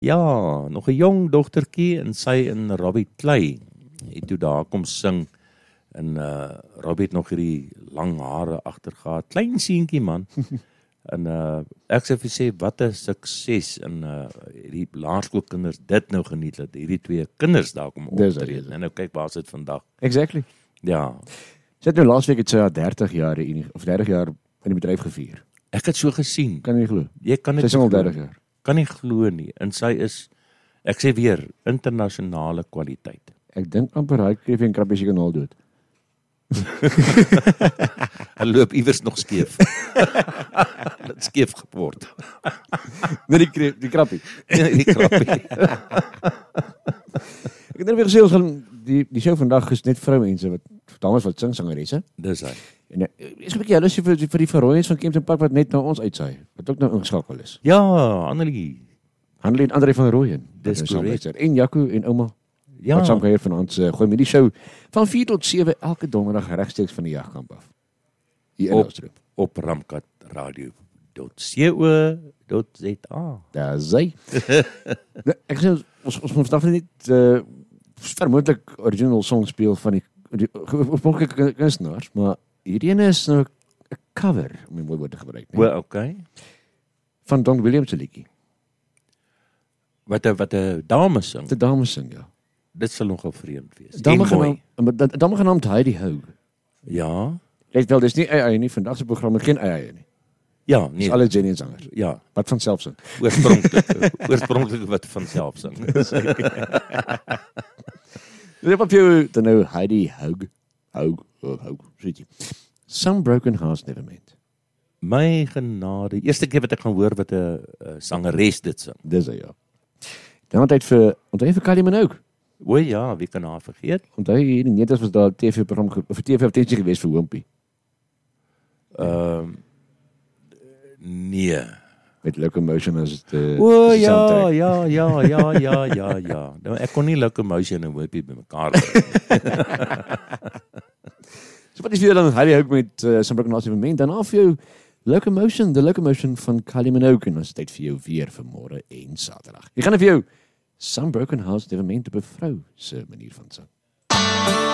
Ja, nog 'n jong dogtertjie en sy in Robbie Clay het toe daar kom sing en Robbie het nog hierdie lang hare agter gehad, klein seentjie man. En ek sê vir sê wat 'n sukses en hierdie laerskoolkinders dit nou geniet dat hierdie twee kinders daar kom optree. En nou kyk waar is dit vandag. Exactly. Ja. Sy het nou laasweek het sy haar 30 jaar of 30 jaar in die bedryf gevier. Ek het so gesien. Kan jy glo? Jy kan dit Sy is al 30 jaar. Kan nie glo nie. En sy is, ek sê weer, internasionale kwaliteit. Ek dink amper hy kreef en krappies kanaal dood. Hy loop iewers nog skeef. Dit skeef geword. Nee, die krappie. Die krappie. Ek het net weer gesê ons gaan die show vandag is net vroumense wat dames wat sing sangeresse. Dis hy. En is 'n bietjie hulle sê vir die verrooiings van Kempton Park wat net na ons uitsaai. Wat ook nou ingeskakel is. Ja, Annelie. Annelie en Andre van Rooyen. Dis korrek. En Jaco en ouma. Ja. Wat saam kuier vanaand gooi met die show van 4 tot 7 elke donderdag regstreeks van die jagkamp af. Hier in Oudtshoorn. Op ramkat.radio.co.za. Daar sy. Ek sê ons moet vandag net vermoedelik original song speel van die oorspronklike kunstenaars, maar hierdie ene is nou 'n cover om die mooi woord te gebruik. O, okay. Van Don Williams se liedjie. Wat 'n dame sing. Die dame sing, ja. Dit sal nogal vreemd wees. Dame genaamd Heidi Hoag. Ja. Let wel, dis nie AI nie, vandag se program het geen AI nie. Ja, nee. Dis alle Jenny sangers. Ja. Wat van self sing. Oorspronklik wat van self sing. Dis op jou dan nou Heidi Hoag. Hoag, sweetie. Some Broken Hearts Never Meant. My genade, eerste keer wat ek gaan hoor wat 'n sangeres dit sing. Dis hy, ja. Dan tyd vir Kylie Minogue. O ja, wie kan haar vergeet? Onthou hier in Netas was daar 'n TV-program of TV advertensie gewees vir Hoompie. Nee. Met Locomotion as dit O ja. Nou ek kon nie Locomotion en Hoompie bymekaar bring. So wat is vir dan Heidi Hoag met Some Broken Hearts Never Meant, dan af jou Locomotion, the Locomotion van Kylie Minogue, en ons tyd vir jou weer vir môre en Saterdag. Ek gaan vir jou Some Broken Hearts Never Meant op 'n vrou se manier van sing.